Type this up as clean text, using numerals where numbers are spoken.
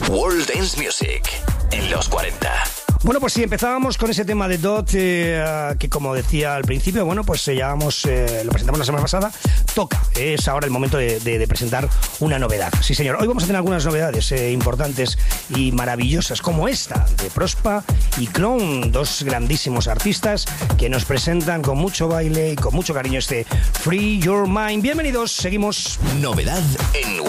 World Dance Music en los 40. Bueno, pues sí, empezábamos con ese tema de Dot, que como decía al principio, bueno, pues lo presentamos la semana pasada. Toca, es ahora el momento de presentar una novedad. Sí, señor, hoy vamos a tener algunas novedades importantes y maravillosas, como esta, de Prospa y Clone, dos grandísimos artistas que nos presentan con mucho baile y con mucho cariño este Free Your Mind. Bienvenidos, seguimos. Novedad en